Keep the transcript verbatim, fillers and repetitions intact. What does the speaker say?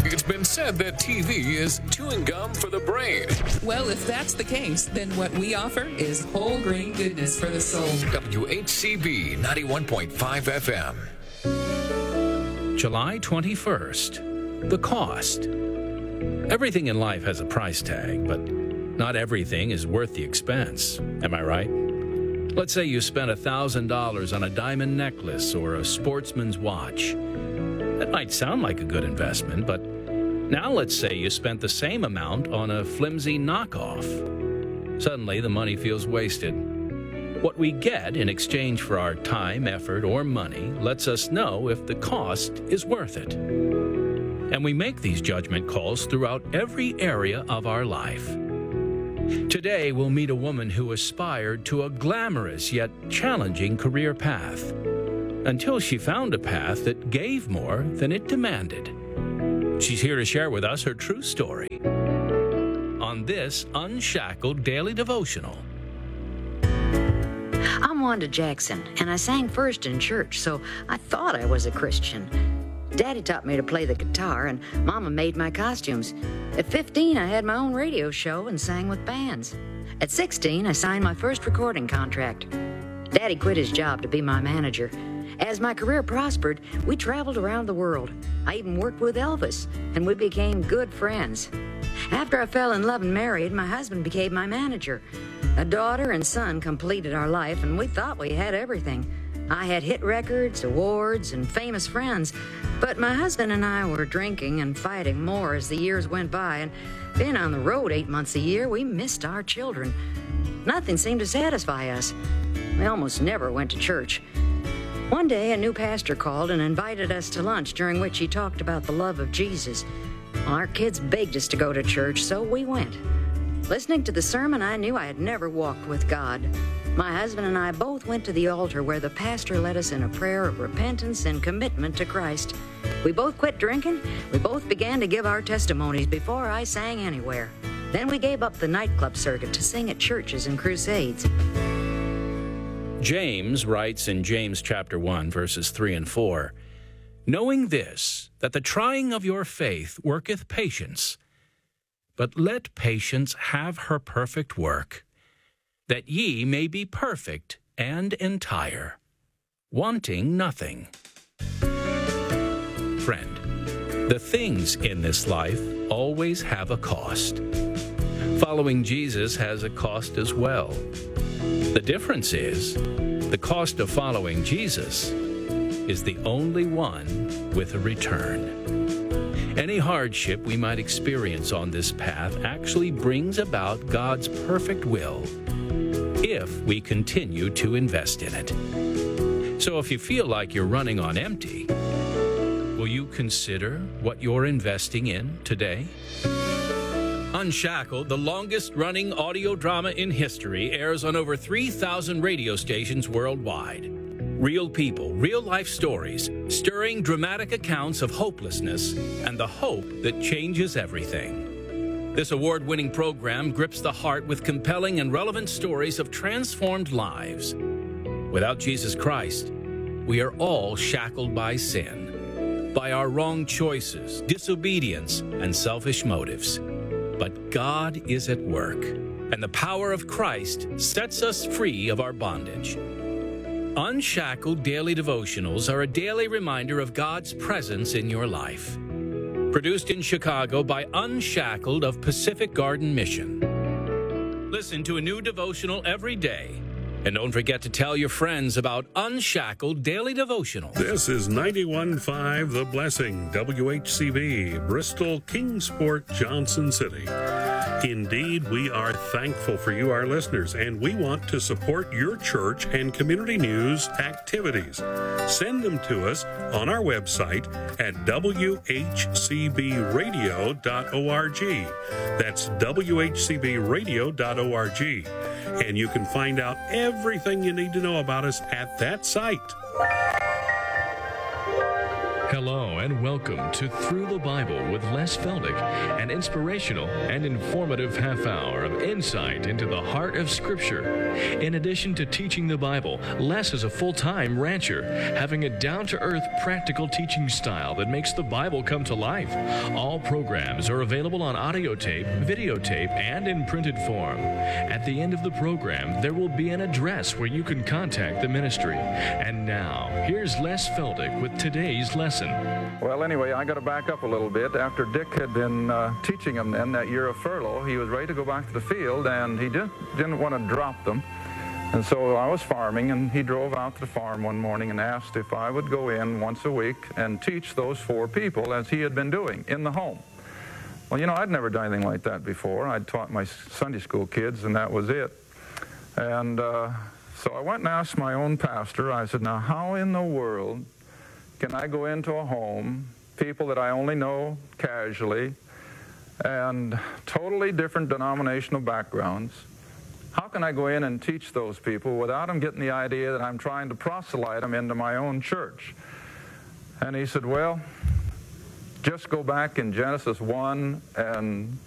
It's been said that T V is chewing gum for the brain. Well, if that's the case, then what we offer is whole grain goodness for the soul. W H C B ninety-one point five F M. July twenty-first. The cost. Everything in life has a price tag, but not everything is worth the expense. Am I right? Let's say you spent one thousand dollars on a diamond necklace or a sportsman's watch. That might sound like a good investment, but now let's say you spent the same amount on a flimsy knockoff. Suddenly, the money feels wasted. What we get in exchange for our time, effort, or money lets us know if the cost is worth it. And we make these judgment calls throughout every area of our life. Today, we'll meet a woman who aspired to a glamorous yet challenging career path until she found a path that gave more than it demanded. She's here to share with us her true story on this Unshackled Daily Devotional. I'm Wanda Jackson, and I sang first in church, so I thought I was a Christian. Daddy taught me to play the guitar, and Mama made my costumes. At fifteen, I had my own radio show and sang with bands. At sixteen, I signed my first recording contract. Daddy quit his job to be my manager. As my career prospered, we traveled around the world. I even worked with Elvis, and we became good friends. After I fell in love and married, my husband became my manager. A daughter and son completed our life, and we thought we had everything. I had hit records, awards, and famous friends, but my husband and I were drinking and fighting more as the years went by, and being on the road eight months a year, we missed our children. Nothing seemed to satisfy us. We almost never went to church. One day, a new pastor called and invited us to lunch, during which he talked about the love of Jesus. Our kids begged us to go to church, so we went. Listening to the sermon, I knew I had never walked with God. My husband and I both went to the altar where the pastor led us in a prayer of repentance and commitment to Christ. We both quit drinking. We both began to give our testimonies before I sang anywhere. Then we gave up the nightclub circuit to sing at churches and crusades. James writes in James chapter one, verses three and four, "Knowing this, that the trying of your faith worketh patience, but let patience have her perfect work, that ye may be perfect and entire, wanting nothing." Friend, the things in this life always have a cost. Following Jesus has a cost as well. The difference is, the cost of following Jesus is the only one with a return. Any hardship we might experience on this path actually brings about God's perfect will if we continue to invest in it. So if you feel like you're running on empty, will you consider what you're investing in today? Unshackled, the longest-running audio drama in history, airs on over three thousand radio stations worldwide. Real people, real-life stories, stirring dramatic accounts of hopelessness and the hope that changes everything. This award-winning program grips the heart with compelling and relevant stories of transformed lives. Without Jesus Christ, we are all shackled by sin, by our wrong choices, disobedience, and selfish motives. But God is at work, and the power of Christ sets us free of our bondage. Unshackled Daily Devotionals are a daily reminder of God's presence in your life. Produced in Chicago by Unshackled of Pacific Garden Mission. Listen to a new devotional every day. And don't forget to tell your friends about Unshackled Daily Devotional. This is ninety-one point five The Blessing, W H C B, Bristol, Kingsport, Johnson City. Indeed, we are thankful for you, our listeners, and we want to support your church and community news activities. Send them to us on our website at w h c b radio dot org. That's w h c b radio dot org. And you can find out everything you need to know about us at that site. Hello and welcome to Through the Bible with Les Feldick, an inspirational and informative half hour of insight into the heart of Scripture. In addition to teaching the Bible, Les is a full-time rancher, having a down-to-earth practical teaching style that makes the Bible come to life. All programs are available on audio tape, videotape, and in printed form. At the end of the program, there will be an address where you can contact the ministry. And now, here's Les Feldick with today's lesson. Well, anyway, I got to back up a little bit. After Dick had been uh, teaching him then that year of furlough, he was ready to go back to the field, and he didn't, didn't want to drop them. And so I was farming, and he drove out to the farm one morning and asked if I would go in once a week and teach those four people as he had been doing in the home. Well, you know, I'd never done anything like that before. I'd taught my Sunday school kids, and that was it. And uh, so I went and asked my own pastor. I said, now, how in the world can I go into a home, people that I only know casually, and totally different denominational backgrounds? How can I go in and teach those people without them getting the idea that I'm trying to proselyte them into my own church? And he said, well, just go back in Genesis one and